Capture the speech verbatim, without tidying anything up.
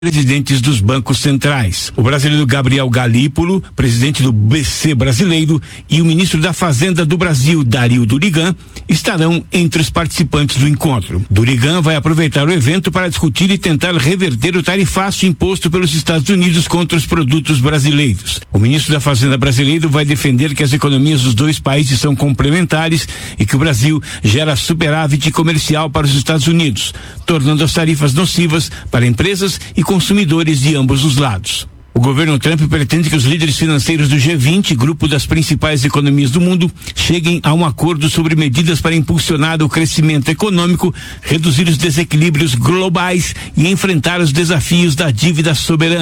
presidentes dos bancos centrais. O brasileiro Gabriel Galípolo, presidente do B C brasileiro, e o ministro da Fazenda do Brasil, Dario Durigan, estarão entre os participantes do encontro. Durigan vai aproveitar o evento para discutir e tentar reverter o tarifaço imposto pelos Estados Unidos contra os produtos brasileiros. O ministro da Fazenda brasileiro vai defender que as economias dos dois países são complementares e que o Brasil gera superávit comercial para os Estados Unidos, tornando as tarifas nocivas para empresas e consumidores de ambos os lados. O governo Trump pretende que os líderes financeiros do G vinte, grupo das principais economias do mundo, cheguem a um acordo sobre medidas para impulsionar o crescimento econômico, reduzir os desequilíbrios globais e enfrentar os desafios da dívida soberana.